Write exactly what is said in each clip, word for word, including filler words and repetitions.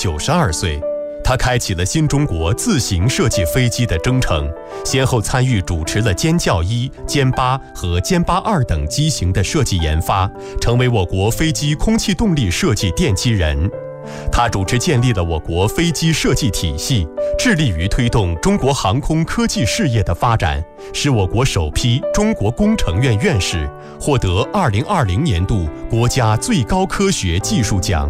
九十二岁，他开启了新中国自行设计飞机的征程，先后参与主持了歼教一、歼八和歼八二等机型的设计研发，成为我国飞机空气动力设计奠基人。他主持建立了我国飞机设计体系，致力于推动中国航空科技事业的发展，是我国首批中国工程院院士，获得二零二零年度国家最高科学技术奖。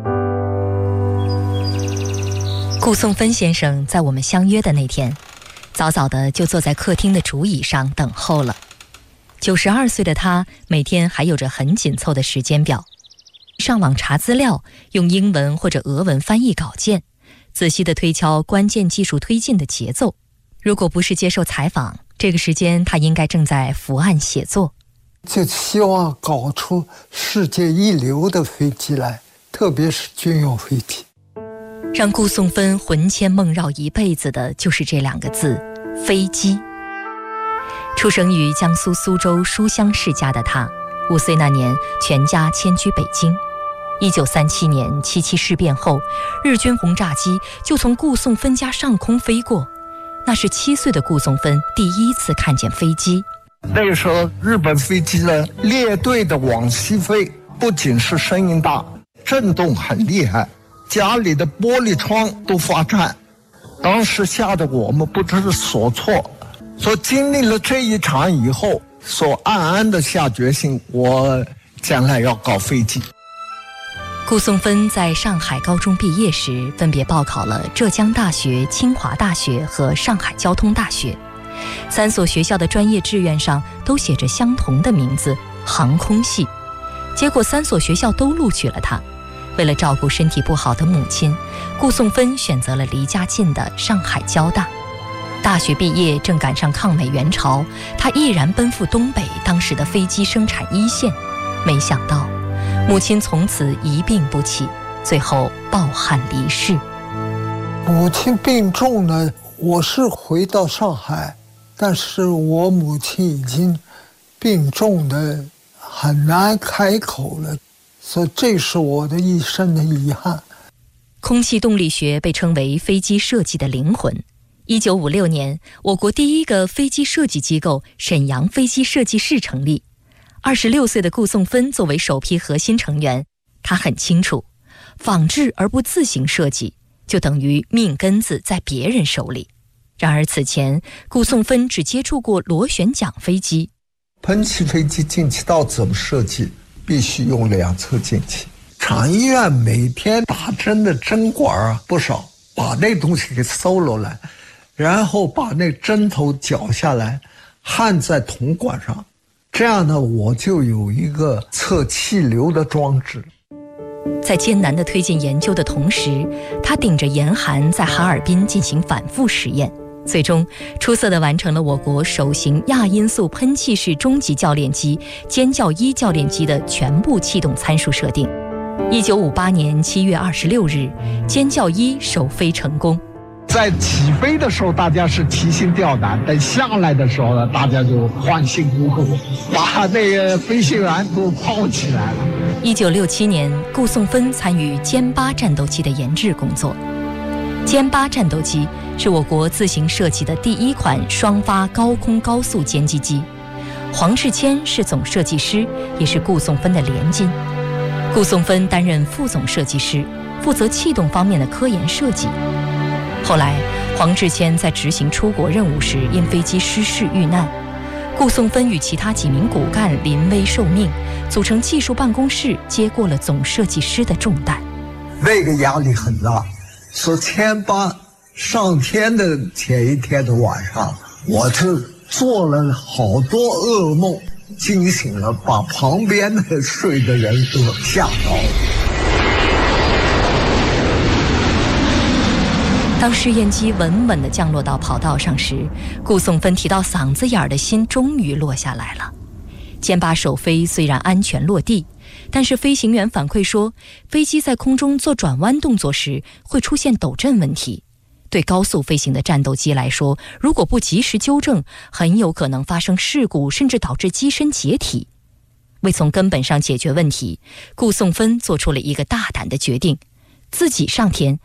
顾颂芬先生在我们相约的那天，早早的就坐在客厅的竹椅上等候了。九十二岁的他，每天还有着很紧凑的时间表。上网查资料，用英文或者俄文翻译稿件，仔细地推敲关键技术推进的节奏。如果不是接受采访，这个时间他应该正在伏案写作。 就希望搞出世界一流的飞机来，特别是军用飞机。 让顾颂芬魂牵梦绕一辈子的就是这两个字：飞机。出生于江苏苏州书香世家的他，五岁那年全家迁居北京。一九三七年七七事变后，日军轰炸机就从顾颂芬家上空飞过，那是七岁的顾颂芬第一次看见飞机。 那个时候日本飞机的列队的往西飞，不仅是声音大，震动很厉害，家里的玻璃窗都发颤，当时吓得我们不知所措。所经历了这一场以后，所暗暗的下决心，我将来要搞飞机。 顾颂芬在上海高中毕业时，分别报考了浙江大学、清华大学和上海交通大学。三所学校的专业志愿上都写着相同的名字——航空系。结果三所学校都录取了他。为了照顾身体不好的母亲，顾颂芬选择了离家近的上海交大。大学毕业正赶上抗美援朝，他毅然奔赴东北当时的飞机生产一线。没想到母亲从此一病不起，最后抱憾离世。 母亲病重呢，我是回到上海，但是我母亲已经病重的很难开口了，所以这是我的一生的遗憾。 空气动力学被称为飞机设计的灵魂。一九五六年，我国第一个飞机设计机构沈阳飞机设计室成立。二十六岁的顾颂芬作为首批核心成员，他很清楚，仿制而不自行设计，就等于命根子在别人手里。然而此前，顾颂芬只接触过螺旋桨飞机。 喷气飞机进气道怎么设计？必须用两侧进气。厂医院每天打针的针管啊不少，把那东西给搜罗来，然后把那针头绞下来，焊在铜管上。这样呢，我就有一个测气流的装置。 在艰难的推进研究的同时，他顶着严寒在哈尔滨进行反复实验，最终出色地完成了我国首型亚音速喷气式中级教练机歼教一教练机的全部气动参数设定。一九五八年七月二十六日，歼教一首飞成功。 在起飞的时候，大家是提心吊胆；等下来的时候呢，大家就欢欣鼓舞，把那个飞行员都泡起来了。 一九六七年，顾颂芬参与歼八战斗机的研制工作。歼八战斗机是我国自行设计的第一款双发高空高速歼击机。黄志谦是总设计师，也是顾颂芬的连襟。顾颂芬担任副总设计师，负责气动方面的科研设计。后来，黄志谦在执行出国任务时因飞机失事遇难，顾颂芬与其他几名骨干临危受命，组成技术办公室，接过了总设计师的重担。 那个压力很大，说歼八上天的前一天的晚上，我就做了好多噩梦，惊醒了，把旁边的睡的人都吓到了。 当试验机稳稳地降落到跑道上时，顾颂芬提到嗓子眼儿的心终于落下来了。歼八首飞虽然安全落地，但是飞行员反馈说，飞机在空中做转弯动作时会出现抖震问题。对高速飞行的战斗机来说，如果不及时纠正，很有可能发生事故，甚至导致机身解体。为从根本上解决问题，顾颂芬做出了一个大胆的决定，自己上天